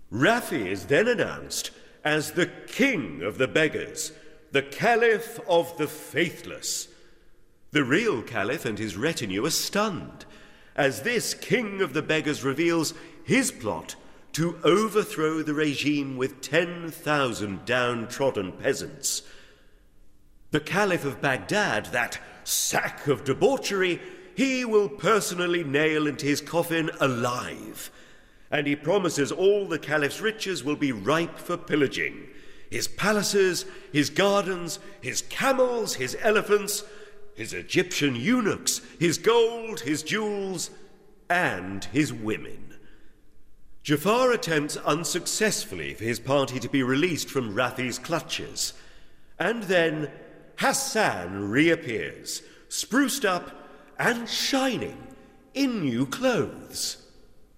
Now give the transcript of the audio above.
Rafi is then announced as the king of the beggars, the Caliph of the faithless. The real Caliph and his retinue are stunned, as this king of the beggars reveals his plot to overthrow the regime with 10,000 downtrodden peasants. The Caliph of Baghdad, that sack of debauchery, he will personally nail into his coffin alive, and he promises all the Caliph's riches will be ripe for pillaging. His palaces, his gardens, his camels, his elephants, his Egyptian eunuchs, his gold, his jewels, and his women. Jafar attempts unsuccessfully for his party to be released from Rafi's clutches. And then Hassan reappears, spruced up and shining in new clothes.